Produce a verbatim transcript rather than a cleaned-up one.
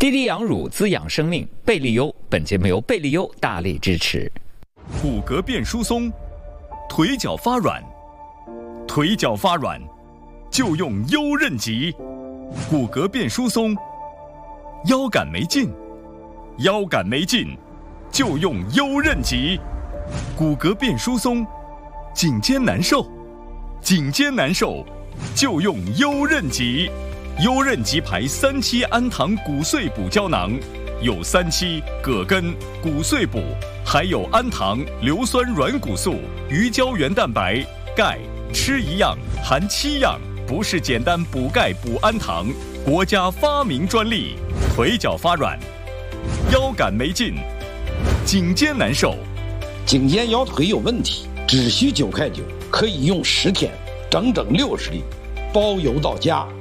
滴滴养乳滋养生命，贝利优。本节目由贝利优大力支持。 骨骼变疏松，腿脚发软，腿脚发软就用优韧极。骨骼变疏松，腰杆没劲，腰杆没劲就用优韧极。骨骼变疏松，颈肩难受，颈肩难受就用优韧极。优韧极牌三七氨糖骨碎补胶囊，有三七、葛根、骨碎补，还有氨糖、硫酸软骨素、鱼胶原蛋白、钙，吃一样含七样，不是简单补钙补氨糖，国家发明专利。腿脚发软，腰杆没劲，颈肩难受， 颈肩腰腿有问题，只需九块九，可以用十天，整整六十粒，包邮到家。